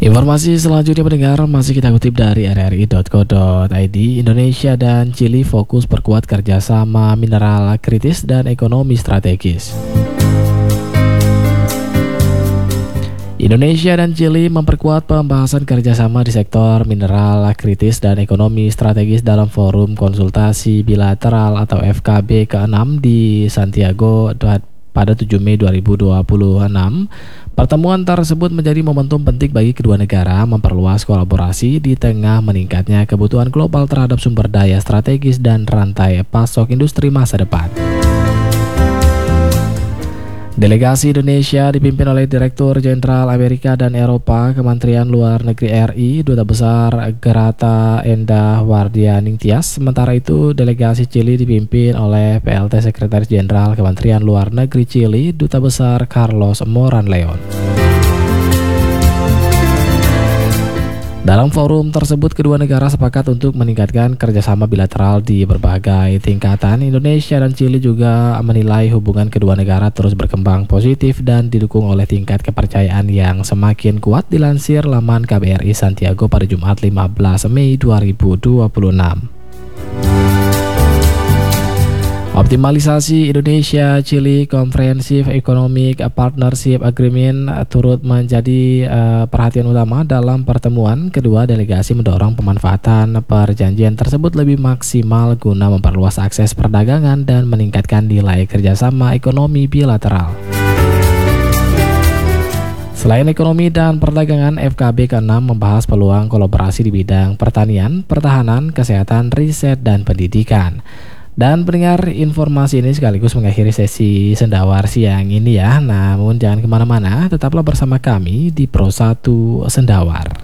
Informasi selanjutnya pendengar masih kita kutip dari rri.co.id. Indonesia dan Chili fokus perkuat kerjasama mineral kritis dan ekonomi strategis. Indonesia dan Chili memperkuat pembahasan kerjasama di sektor mineral kritis dan ekonomi strategis dalam forum konsultasi bilateral atau FKB ke-6 di Santiago pada 7 Mei 2026. Pertemuan tersebut menjadi momentum penting bagi kedua negara memperluas kolaborasi di tengah meningkatnya kebutuhan global terhadap sumber daya strategis dan rantai pasok industri masa depan. Delegasi Indonesia dipimpin oleh Direktur Jenderal Amerika dan Eropa Kementerian Luar Negeri RI, Duta Besar Gerata Endah Wardianing Tias. Sementara itu, delegasi Chili dipimpin oleh PLT Sekretaris Jenderal Kementerian Luar Negeri Chili, Duta Besar Carlos Moran Leon. Dalam forum tersebut, kedua negara sepakat untuk meningkatkan kerjasama bilateral di berbagai tingkatan. Indonesia dan Chili juga menilai hubungan kedua negara terus berkembang positif dan didukung oleh tingkat kepercayaan yang semakin kuat, dilansir laman KBRI Santiago pada Jumat 15 Mei 2026. Optimalisasi Indonesia-Chili Comprehensive Economic Partnership Agreement turut menjadi perhatian utama dalam pertemuan. Kedua delegasi mendorong pemanfaatan perjanjian tersebut lebih maksimal guna memperluas akses perdagangan dan meningkatkan nilai kerjasama ekonomi bilateral. Selain ekonomi dan perdagangan, FKB ke-6 membahas peluang kolaborasi di bidang pertanian, pertahanan, kesehatan, riset, dan pendidikan. Dan pendengar, informasi ini sekaligus mengakhiri sesi Sendawar siang ini ya. Namun jangan kemana-mana, tetaplah bersama kami di Pro 1 Sendawar.